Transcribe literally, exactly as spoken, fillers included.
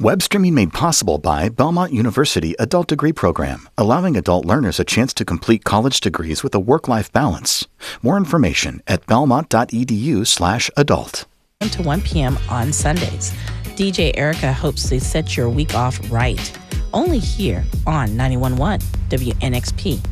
Web streaming made possible by Belmont University Adult Degree Program, allowing adult learners a chance to complete college degrees with a work-life balance. More information at belmont.edu slash adult. To one p.m. on Sundays. D J Erica hopes to set your week off right. Only here on ninety-one point one W N X P.